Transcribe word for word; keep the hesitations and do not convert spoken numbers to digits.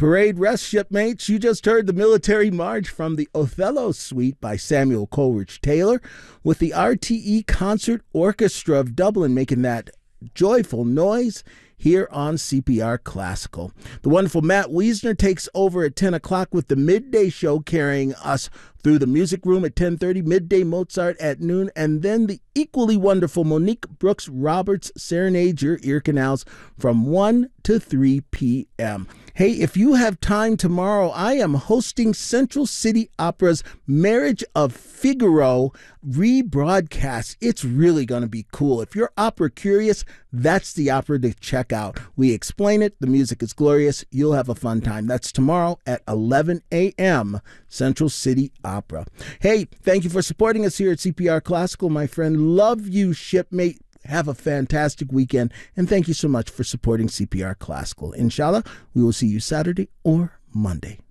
Parade rest, shipmates. You just heard the Military March from the Othello Suite by Samuel Coleridge Taylor, with the R T E Concert Orchestra of Dublin making that joyful noise here on C P R Classical. The wonderful Matt Wiesner takes over at ten o'clock with the midday show, carrying us through the music room at ten thirty, midday Mozart at noon, and then the equally wonderful Monique Brooks Roberts serenades your ear canals from one to three p.m. Hey, if you have time tomorrow, I am hosting Central City Opera's Marriage of Figaro rebroadcast. It's really going to be cool. If you're opera curious, that's the opera to check out. We explain it. The music is glorious. You'll have a fun time. That's tomorrow at eleven a.m. Central City Opera. Hey, thank you for supporting us here at C P R Classical, my friend. Love you, shipmate. Have a fantastic weekend, and thank you so much for supporting C P R Classical. Inshallah, we will see you Saturday or Monday.